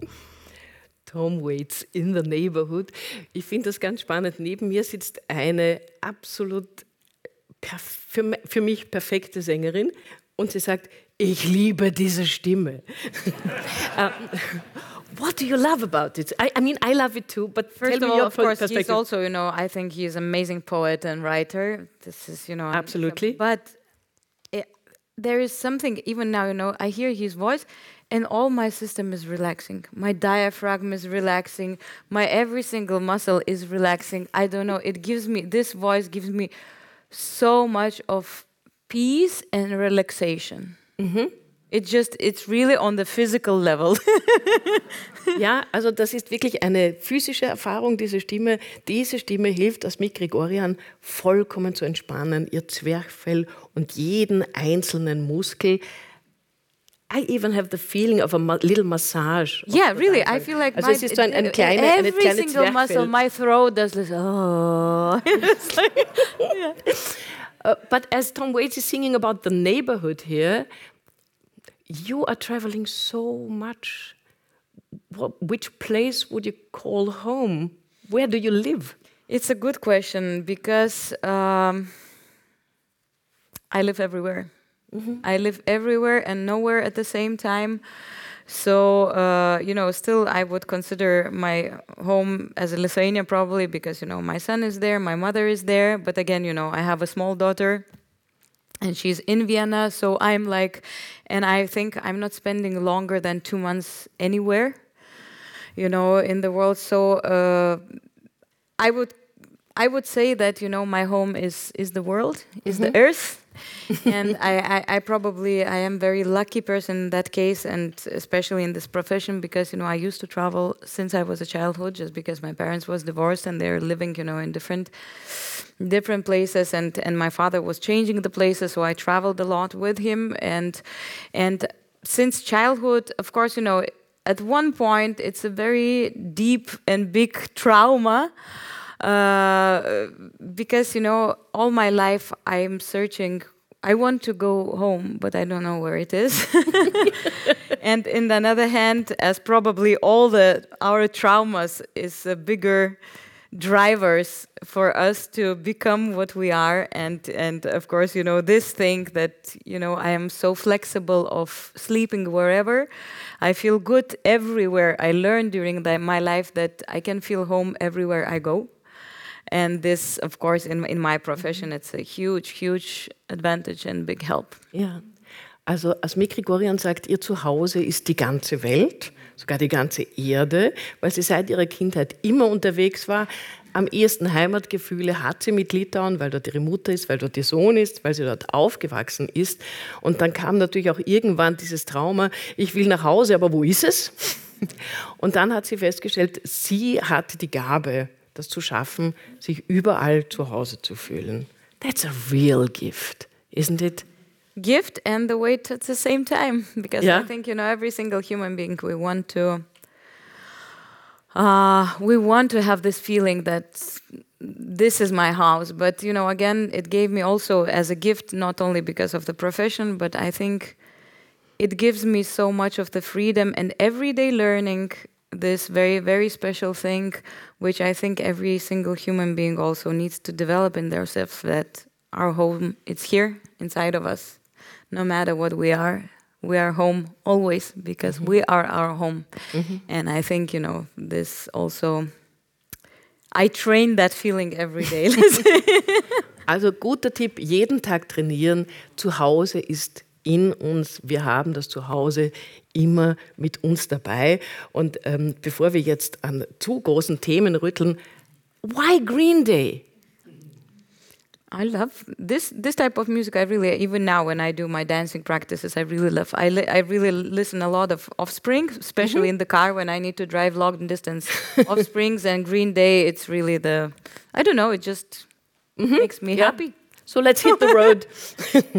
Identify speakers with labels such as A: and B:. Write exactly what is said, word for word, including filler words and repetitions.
A: Tom Waits in the Neighborhood. Ich finde das ganz spannend. Neben mir sitzt eine absolut für, für mich perfekte Sängerin und sie sagt, ich liebe diese Stimme. um, what do you love about it? I, I mean, I love it too, but
B: first
A: tell
B: of
A: me
B: all,
A: your
B: of course,
A: perspective.
B: he's also, you know, I think he's an amazing poet and writer. This is, you know,
A: absolutely.
B: But it, there is something, even now, you know, I hear his voice and all my system is relaxing. My diaphragm is relaxing. My every single muscle is relaxing. I don't know. It gives me, this voice gives me so much of peace and relaxation.
A: Mhm.
B: It just, it's really on the physical level.
A: Ja, also das ist wirklich eine physische Erfahrung, diese Stimme. Diese Stimme hilft Asmik Grigoryan vollkommen zu entspannen, ihr Zwerchfell und jeden einzelnen Muskel. I even have the feeling of a ma- little massage.
B: Yeah, really. I feel like
A: also
B: my,
A: es ist so ein, eine kleine,
B: every
A: eine kleine
B: single muscle,
A: Zwerchfell.
B: my throat does this. Oh. It's like, yeah.
A: uh, but as Tom Waits is singing about the neighborhood here, you are traveling so much. What, which place would you call home? Where do you live?
B: It's a good question because um, I live everywhere. Mm-hmm. I live everywhere and nowhere at the same time. So, uh, you know, still I would consider my home as a Lithuania probably because, you know, my son is there, my mother is there. But again, you know, I have a small daughter and she's in Vienna. So I'm like, and I think I'm not spending longer than two months anywhere, you know, in the world. So uh, I would I would say that, you know, my home is, is the world, is mm-hmm. the earth. and I, I, I probably, I am very lucky person in that case, and especially in this profession, because, you know, I used to travel since I was a childhood, just because my parents was divorced and they're living, you know, in different different places, and, and my father was changing the places, so I traveled a lot with him. And and since childhood, of course, you know, at one point, it's a very deep and big trauma, Uh, because, you know, all my life I'm searching, I want to go home, but I don't know where it is. And in the other hand, as probably all the our traumas is a bigger drivers for us to become what we are. And, and of course, you know, this thing that, you know, I am so flexible of sleeping wherever. I feel good everywhere. I learned during the, my life that I can feel home everywhere I go. And this, of course, in, in my profession, it's a huge, huge advantage and big help.
A: Ja, also Asmik Grigoryan sagt, ihr Zuhause ist die ganze Welt, sogar die ganze Erde, weil sie seit ihrer Kindheit immer unterwegs war. Am ehesten Heimatgefühle hat sie mit Litauen, weil dort ihre Mutter ist, weil dort ihr Sohn ist, weil sie dort aufgewachsen ist. Und dann kam natürlich auch irgendwann dieses Trauma, ich will nach Hause, aber wo ist es? Und dann hat sie festgestellt, sie hat die Gabe, das zu schaffen, sich überall zu Hause zu fühlen. That's a real gift, isn't it?
B: Gift and the weight at the same time. Because
A: yeah.
B: I think, you know, every single human being, we want to, uh, we want to have this feeling that this is my house. But, you know, again, it gave me also as a gift, not only because of the profession, but I think it gives me so much of the freedom and everyday learning, this very, very special thing, which I think every single human being also needs to develop in themselves, that our home, it's here inside of us. No matter what we are, we are home always, because mm-hmm. we are our home. Mm-hmm. And I think, you know, this also, I train that feeling every day.
A: Also guter Tipp, jeden Tag trainieren. Zu Hause ist in uns, wir haben das Zuhause immer mit uns dabei. Und ähm, bevor wir jetzt an zu großen Themen rütteln, why Green Day?
B: I love this this type of music. I really, even now when I do my dancing practices, I really love. I li- I really listen a lot of Offspring, especially mm-hmm. in the car when I need to drive long distance. Offsprings and Green Day, it's really the, I don't know, it just mm-hmm. makes me
A: yeah.
B: happy.
A: So let's hit the road.